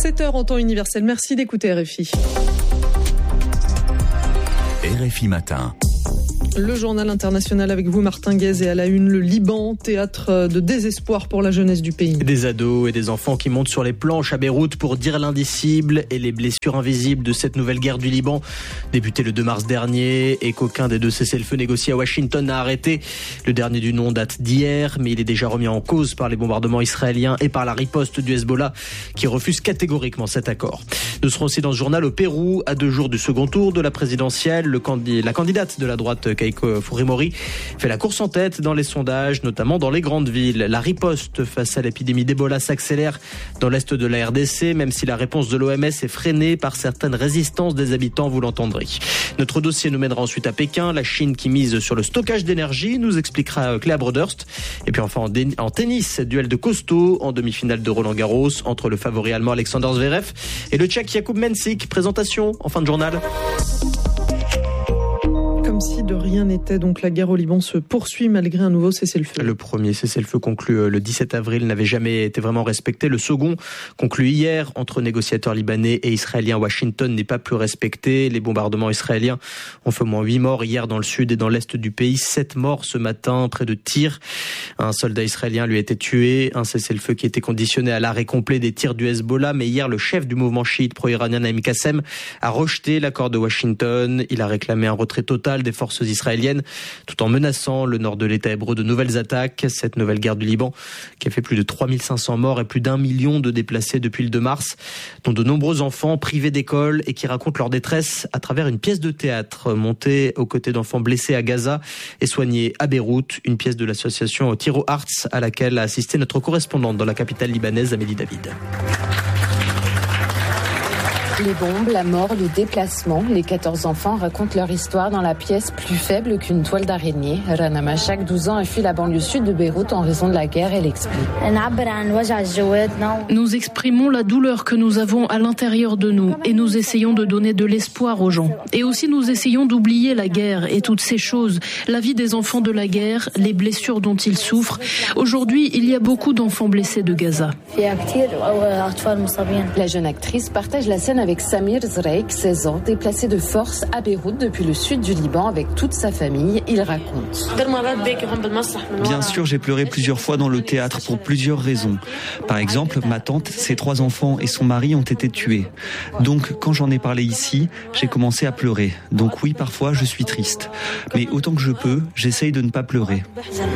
7h en temps universel. Merci d'écouter RFI. RFI Matin. Le journal international avec vous, Martin Guez, et à la une, le Liban, théâtre de désespoir pour la jeunesse du pays. Des ados et des enfants qui montent sur les planches à Beyrouth pour dire l'indicible et les blessures invisibles de cette nouvelle guerre du Liban, débutée le 2 mars dernier et qu'aucun des deux cessez-le-feu négociés à Washington n'a arrêté. Le dernier du nom date d'hier, mais il est déjà remis en cause par les bombardements israéliens et par la riposte du Hezbollah qui refuse catégoriquement cet accord. Nous serons aussi dans ce journal au Pérou, à 2 jours du second tour de la présidentielle. La candidate de la droite, Keiko Fujimori, fait la course en tête dans les sondages, notamment dans les grandes villes. La riposte face à l'épidémie d'Ebola s'accélère dans l'est de la RDC, même si la réponse de l'OMS est freinée par certaines résistances des habitants, vous l'entendrez. Notre dossier nous mènera ensuite à Pékin, la Chine qui mise sur le stockage d'énergie, nous expliquera Cléa Broderst. Et puis enfin en tennis, duel de costaud en demi-finale de Roland-Garros entre le favori allemand Alexander Zverev et le Tchèque Jakub Mensik. Présentation en fin de journal. Comme si de rien n'était, donc la guerre au Liban se poursuit malgré un nouveau cessez-le-feu. Le premier cessez-le-feu conclu le 17 avril n'avait jamais été vraiment respecté. Le second, conclu hier entre négociateurs libanais et israéliens à Washington, n'est pas plus respecté. Les bombardements israéliens ont fait au moins 8 morts hier dans le sud et dans l'est du pays. 7 morts ce matin près de Tyr. Un soldat israélien lui a été tué. Un cessez-le-feu qui était conditionné à l'arrêt complet des tirs du Hezbollah. Mais hier, le chef du mouvement chiite pro-iranien Naim Qassem a rejeté l'accord de Washington. Il a réclamé un retrait total des forces israéliennes, tout en menaçant le nord de l'État hébreu de nouvelles attaques. Cette nouvelle guerre du Liban qui a fait plus de 3500 morts et plus d'1 million de déplacés depuis le 2 mars, dont de nombreux enfants privés d'école et qui racontent leur détresse à travers une pièce de théâtre montée aux côtés d'enfants blessés à Gaza et soignés à Beyrouth, une pièce de l'association Tiro Arts à laquelle a assisté notre correspondante dans la capitale libanaise, Amélie David. Les bombes, la mort, le déplacement, les 14 enfants racontent leur histoire dans la pièce plus faible qu'une toile d'araignée. Rana Machak, 12 ans, a fui la banlieue sud de Beyrouth en raison de la guerre. Elle explique. Nous exprimons la douleur que nous avons à l'intérieur de nous et nous essayons de donner de l'espoir aux gens. Et aussi nous essayons d'oublier la guerre et toutes ces choses, la vie des enfants de la guerre, les blessures dont ils souffrent. Aujourd'hui, il y a beaucoup d'enfants blessés de Gaza. La jeune actrice partage la scène avec Samir Zreik, 16 ans, déplacé de force à Beyrouth depuis le sud du Liban avec toute sa famille. Il raconte. Bien sûr, j'ai pleuré plusieurs fois dans le théâtre pour plusieurs raisons. Par exemple, ma tante, ses 3 enfants et son mari ont été tués. Donc, quand j'en ai parlé ici, j'ai commencé à pleurer. Donc oui, parfois, je suis triste. Mais autant que je peux, j'essaye de ne pas pleurer.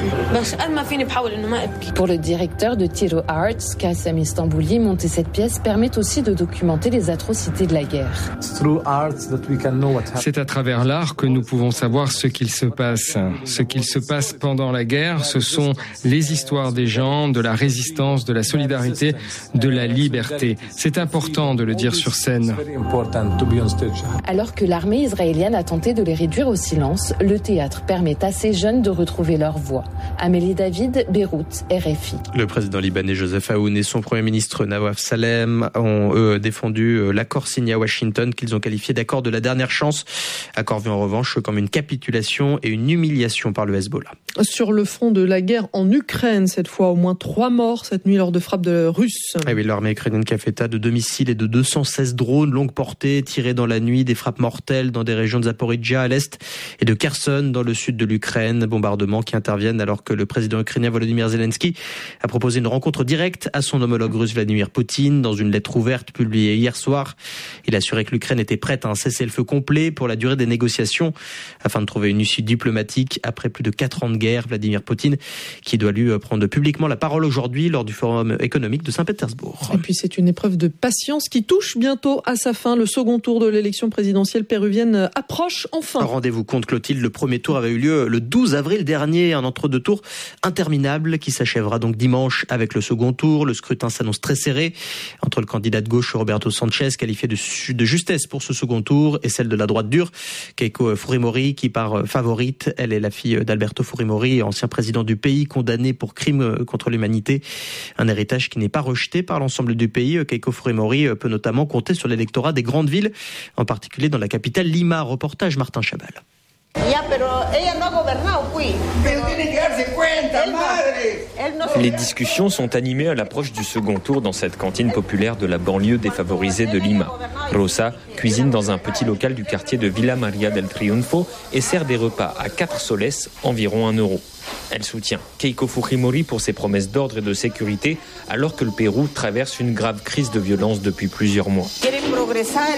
Pour le directeur de Tiro Arts, Qassem Istanbouli, monter cette pièce permet aussi de documenter les atrocités de la guerre. C'est à travers l'art que nous pouvons savoir ce qu'il se passe. Ce qu'il se passe pendant la guerre, ce sont les histoires des gens, de la résistance, de la solidarité, de la liberté. C'est important de le dire sur scène. Alors que l'armée israélienne a tenté de les réduire au silence, le théâtre permet à ces jeunes de retrouver leur voix. Amélie David, Beyrouth, RFI. Le président libanais Joseph Aoun et son premier ministre Nawaf Salem ont défendu l'accord signé à Washington qu'ils ont qualifié d'accord de la dernière chance. Accord vu en revanche comme une capitulation et une humiliation par le Hezbollah. Sur le front de la guerre en Ukraine, cette fois, au moins 3 morts cette nuit lors de frappes russes. Ah oui, l'armée ukrainienne qui a fait état de 2 missiles et de 216 drones longue portée tirés dans la nuit, des frappes mortelles dans des régions de Zaporizhzhia à l'est et de Kherson dans le sud de l'Ukraine. Bombardements qui interviennent alors que le président ukrainien Volodymyr Zelensky a proposé une rencontre directe à son homologue russe Vladimir Poutine. Dans une lettre ouverte publiée hier soir, il a assuré que l'Ukraine était prête à un cessez-le-feu complet pour la durée des négociations afin de trouver une issue diplomatique après plus de 4 ans de guerre. Vladimir Poutine qui doit lui prendre publiquement la parole aujourd'hui lors du forum économique de Saint-Pétersbourg. Et puis c'est une épreuve de patience qui touche bientôt à sa fin. Le second tour de l'élection présidentielle péruvienne approche enfin. Rendez-vous compte Clotilde, le premier tour avait eu lieu le 12 avril dernier, un entre-deux tours interminable qui s'achèvera donc dimanche avec le second tour. Le scrutin s'annonce très serré entre le candidat de gauche Roberto Sanchez, qualifié de justesse pour ce second tour, et celle de la droite dure, Keiko Fujimori, qui part favorite. Elle est la fille d'Alberto Fujimori, ancien président du pays, condamné pour crime contre l'humanité. Un héritage qui n'est pas rejeté par l'ensemble du pays. Keiko Fujimori peut notamment compter sur l'électorat des grandes villes, en particulier dans la capitale Lima. Reportage Martin Chabal. Les discussions sont animées à l'approche du second tour dans cette cantine populaire de la banlieue défavorisée de Lima. Rosa cuisine dans un petit local du quartier de Villa Maria del Triunfo et sert des repas à 4 soles, environ 1 euro. Elle soutient Keiko Fujimori pour ses promesses d'ordre et de sécurité alors que le Pérou traverse une grave crise de violence depuis plusieurs mois.